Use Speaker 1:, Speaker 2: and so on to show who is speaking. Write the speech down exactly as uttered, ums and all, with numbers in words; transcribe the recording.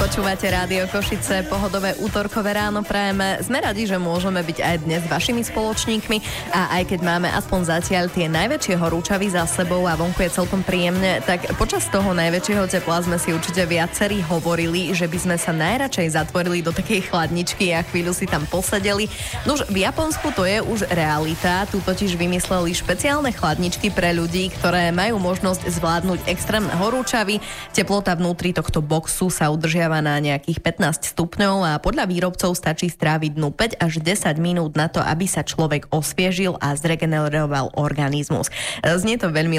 Speaker 1: Počúvate Rádio Košice, pohodové útorkové ráno prajeme. Sme radi, že môžeme byť aj dnes vašimi spoločníkmi a aj keď máme aspoň zatiaľ tie najväčšie horúčavy za sebou a vonku je celkom príjemne, tak počas toho najväčšieho tepla sme si určite viacerí hovorili, že by sme sa najradšej zatvorili do takej chladničky a chvíľu si tam posedeli. Nož v Japonsku to je už realita, tu totiž vymysleli špeciálne chladničky pre ľudí, ktoré majú možnosť zvládnuť extrémne horúčavy. Teplota vnútri tohto boxu sa udržiava na nejakých pätnásť stupňov a podľa výrobcov stačí stráviť dnu päť až desať minút na to, aby sa človek osviežil a zregeneroval organizmus. Znie to veľmi